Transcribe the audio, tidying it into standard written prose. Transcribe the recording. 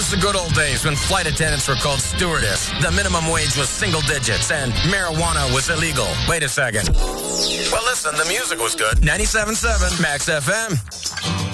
remembers the good old days when flight attendants were called stewardess, the minimum wage was single digits, and marijuana was illegal. Wait a second. Well, listen, the music was good. 97.7 Max FM.